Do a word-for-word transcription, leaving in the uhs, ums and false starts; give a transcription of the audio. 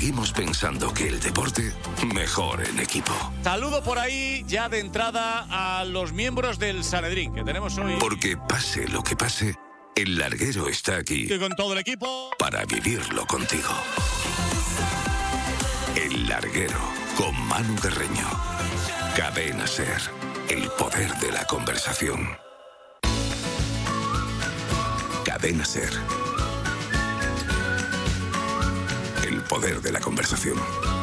seguimos pensando que el deporte mejor en equipo. Saludo por ahí ya de entrada a los miembros del Sanedrín que tenemos hoy. Porque pase lo que pase, el larguero está aquí. Y con todo el equipo. Para vivirlo contigo. El larguero con Manu Guerreño. Cadena Ser. El poder de la conversación. Cadena Ser. El poder de la conversación.